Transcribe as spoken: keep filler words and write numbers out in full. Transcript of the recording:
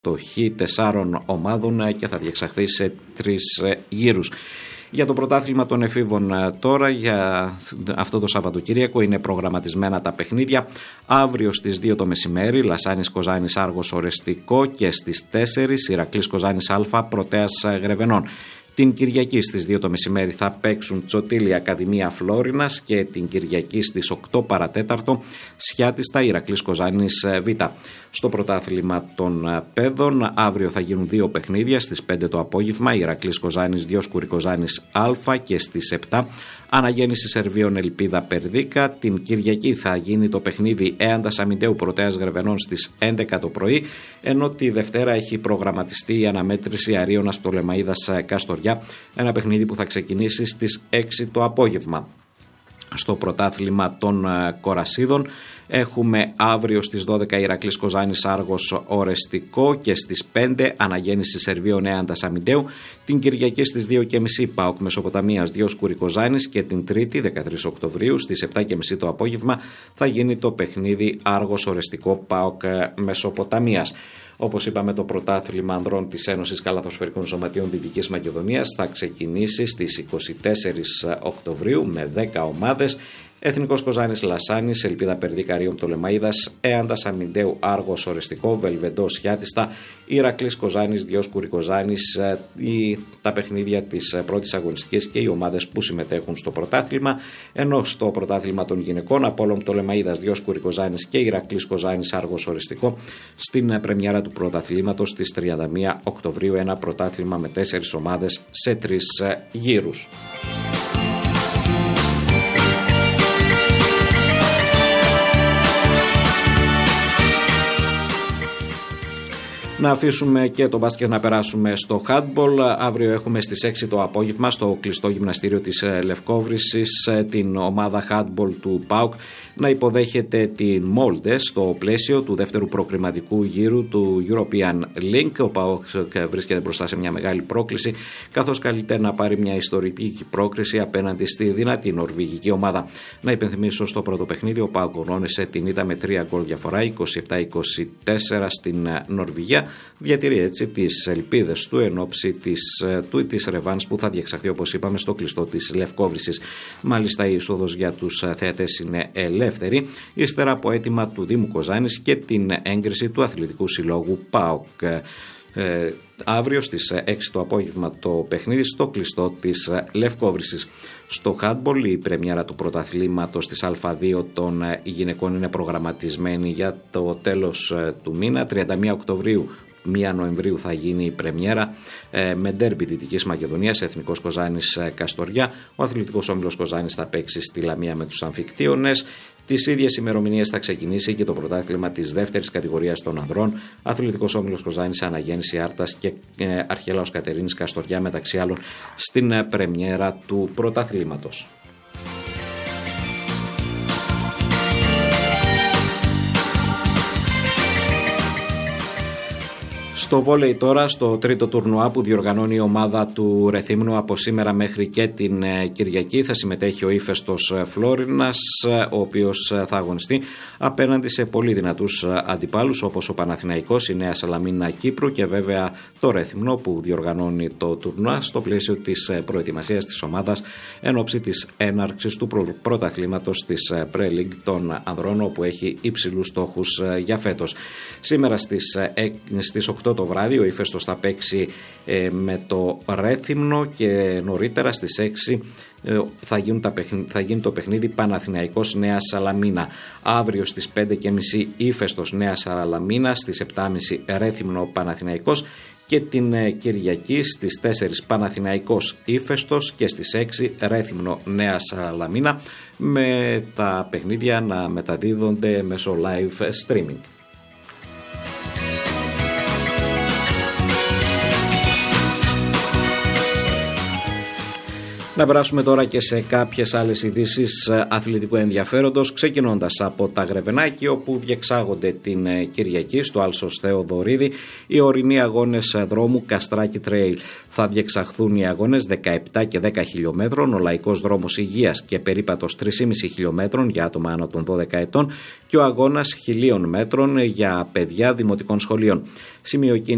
το χ τεσσάρων ομάδων και θα διεξαχθεί σε τρεις γύρους. Για το πρωτάθλημα των εφήβων τώρα, για αυτό το Σαββατοκύριακο είναι προγραμματισμένα τα παιχνίδια. Αύριο στις δύο το μεσημέρι Λασάνης Κοζάνης Άργος Ορεστικό και στις τέσσερις Ηρακλής Κοζάνης Α Πρωτέας Γρεβενών. Την Κυριακή στις δύο το μεσημέρι θα παίξουν Τσοτήλη Ακαδημία Φλόρινας και την Κυριακή στις οκτώ παρατέταρτο Σιάτιστα Ηρακλής Κοζάνης Β. Στο πρωτάθλημα των παιδών αύριο θα γίνουν δύο παιχνίδια. Στις πέντε το απόγευμα Ηρακλής Κοζάνης Διόσκουρη Κοζάνης Α και στις επτά Αναγέννηση Σερβίων Ελπίδα Περδίκα. Την Κυριακή θα γίνει το παιχνίδι Έαντας Αμυντέου Πρωτέας Γρεβενών στις έντεκα το πρωί, ενώ τη Δευτέρα έχει προγραμματιστεί η αναμέτρηση Αρίωνας Πτολεμαΐδας Καστοριά, ένα παιχνίδι που θα ξεκινήσει στις έξι το απόγευμα. Στο πρωτάθλημα των Κορασίδων έχουμε αύριο στις δώδεκα Ηρακλής Κοζάνης Άργος Ορεστικό και στις πέντε Αναγέννηση Σερβίων Έαντας Αμυντέου. Την Κυριακή στις δύο και μισή ΠΑΟΚ Μεσοποταμίας Διόσκουρη Κοζάνης και την Τρίτη δεκατρείς Οκτωβρίου στις επτά και μισή το απόγευμα θα γίνει το παιχνίδι Άργος Ορεστικό ΠΑΟΚ Μεσοποταμίας. Όπως είπαμε, το πρωτάθλημα ανδρών της Ένωσης Καλαθοσφαιρικών Σωματείων Δυτικής Μακεδονίας θα ξεκινήσει στις είκοσι τέσσερις Οκτωβρίου με δέκα ομάδες. Εθνικός Κοζάνης Λασάνης, Ελπίδα Περδίκα Αρίων Πτολεμαΐδας, Έαντας Αμυντέου Άργος Ορεστικό, Βελβεντός Σιάτιστα, Ηρακλής Κοζάνης, Διόσκουρη Κοζάνης, τα παιχνίδια της πρώτης αγωνιστικής και οι ομάδες που συμμετέχουν στο πρωτάθλημα. Ενώ στο πρωτάθλημα των γυναικών, Απόλλων Πτολεμαΐδας, Διόσκουρη Κοζάνης και Ηρακλής Κοζάνης Άργος Οριστικό, στην πρεμιέρα του πρωταθλήματος στις τριάντα μία Οκτωβρίου, ένα πρωτάθλημα με τέσσερις ομάδες σε τρεις γύρους. Να αφήσουμε και το μπάσκετ να περάσουμε στο handball. Αύριο έχουμε στις έξι το απόγευμα στο κλειστό γυμναστήριο της Λευκόβρησης την ομάδα handball του ΠΑΟΚ να υποδέχεται την Μόλντες στο πλαίσιο του δεύτερου προκριματικού γύρου του European Link. Ο ΠΑΟΚ βρίσκεται μπροστά σε μια μεγάλη πρόκληση, καθώς καλείται να πάρει μια ιστορική πρόκριση απέναντι στη δυνατή νορβηγική ομάδα. Να υπενθυμίσω, στο πρώτο παιχνίδι ο ΠΑΟΚ γνώρισε την ήττα με τρία γκολ διαφορά, είκοσι επτά είκοσι τέσσερα στην Νορβηγία. Διατηρεί έτσι τις ελπίδες του εν ώψη της, του, της ρεβάνς που θα διεξαχθεί, όπως είπαμε, στο κλειστό της Λευκόβρησης. Μάλιστα η είσοδος για τους θεατές είναι ελεύθερη, ύστερα από αίτημα του Δήμου Κοζάνης και την έγκριση του Αθλητικού Συλλόγου ΠΑΟΚ. Ε, αύριο στις έξι το απόγευμα το παιχνίδι στο κλειστό της Λευκόβρησης. Στο handball η πρεμιέρα του πρωταθλήματος της Α δύο των γυναικών είναι προγραμματισμένη για το τέλος του μήνα. τριάντα μία Οκτωβρίου, μία Νοεμβρίου θα γίνει η πρεμιέρα ε, με ντέρμπι Δυτικής Μακεδονίας, Εθνικός Κοζάνης Καστοριά. Ο Αθλητικός Όμιλος Κοζάνης θα παίξει στη Λαμία με τους Αμφικτίονες. Τις ίδιες ημερομηνίες θα ξεκινήσει και το πρωτάθλημα της δεύτερης κατηγορίας των ανδρών. Αθλητικός Όμιλος Κοζάνης, Αναγέννηση Άρτας και ε, Αρχιέλαος Κατερίνης Καστοριά, μεταξύ άλλων, στην ε, πρεμιέρα του πρωταθλήματος. Στο βόλεϊ τώρα, στο τρίτο τουρνουά που διοργανώνει η ομάδα του Ρεθύμνου από σήμερα μέχρι και την Κυριακή, θα συμμετέχει ο Ύφεστος Φλόρινας, ο οποίος θα αγωνιστεί απέναντι σε πολύ δυνατούς αντιπάλους όπως ο Παναθηναϊκός, η Νέα Σαλαμίνα Κύπρου και βέβαια το Ρεθύμνο που διοργανώνει το τουρνουά στο πλαίσιο της προετοιμασίας της ομάδας εν ώψη της έναρξης του πρωταθλήματος της Pre League των ανδρών, όπου έχει υψηλούς στόχους για φέτος. Σήμερα στις, στις οκτώ το βράδυ ο Ύφεστος θα παίξει ε, με το Ρέθυμνο και νωρίτερα στις έξι ε, θα, γίνουν τα παιχνίδι, θα γίνει το παιχνίδι Παναθηναϊκός Νέα Σαλαμίνα. Αύριο στις πέντε και μισή Ύφεστος Νέα Σαλαμίνα, στις επτά και μισή Ρέθυμνο Παναθηναϊκός και την ε, Κυριακή στις τέσσερις Παναθηναϊκός Ύφεστος και στις έξι Ρέθυμνο Νέα Σαλαμίνα, με τα παιχνίδια να μεταδίδονται μέσω live streaming. Να περάσουμε τώρα και σε κάποιες άλλες ειδήσεις αθλητικού ενδιαφέροντος, ξεκινώντας από τα Γρεβενάκη, όπου διεξάγονται την Κυριακή στο Άλσος Θεοδωρίδη οι ορεινοί αγώνες δρόμου Καστράκι Trail. Θα διεξαχθούν οι αγώνες δεκαεπτά και δέκα χιλιόμετρων, ο λαϊκός δρόμος υγείας και περίπατος τρία κόμμα πέντε χιλιόμετρων για άτομα άνω των δώδεκα ετών και ο αγώνας χιλίων μέτρων για παιδιά δημοτικών σχολείων. Σημείο